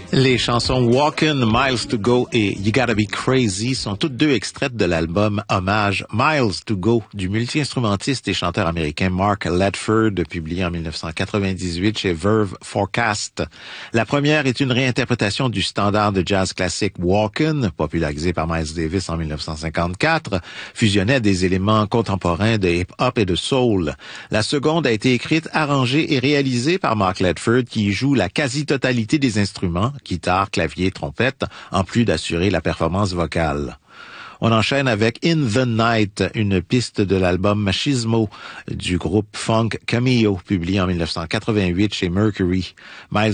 Les chansons Walkin', Miles to Go et You Gotta Be Crazy sont toutes deux extraites de l'album Hommage Miles to Go du multi-instrumentiste et chanteur américain Mark Ledford, publié en 1998 chez Verve Forecast. La première est une réinterprétation du standard de jazz classique Walkin', popularisé par Miles Davis en 1954, fusionnait des éléments contemporains de hip-hop et de soul. La seconde a été écrite, arrangée et réalisée par Mark Ledford, qui y joue la quasi-totalité des instruments, guitare, clavier, trompette, en plus d'assurer la performance vocale. On enchaîne avec In the Night, une piste de l'album Machismo du groupe funk Cameo, publié en 1988 chez Mercury. Miles